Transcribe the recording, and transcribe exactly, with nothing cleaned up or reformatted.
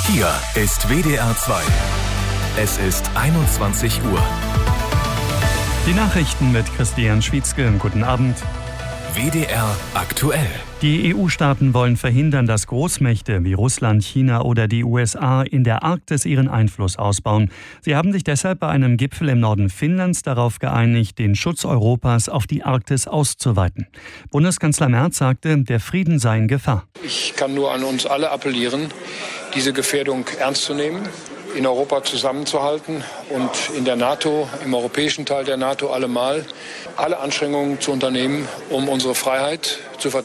Hier ist W D R zwei. Es ist einundzwanzig Uhr. Die Nachrichten mit Christian Schwietzke. Guten Abend. W D R aktuell. Die E U-Staaten wollen verhindern, dass Großmächte wie Russland, China oder die U S A in der Arktis ihren Einfluss ausbauen. Sie haben sich deshalb bei einem Gipfel im Norden Finnlands darauf geeinigt, den Schutz Europas auf die Arktis auszuweiten. Bundeskanzler Merz sagte, der Frieden sei in Gefahr. Ich kann nur an uns alle appellieren, diese Gefährdung ernst zu nehmen, in Europa zusammenzuhalten und in der NATO, im europäischen Teil der NATO allemal, alle Anstrengungen zu unternehmen, um unsere Freiheit zu verteidigen.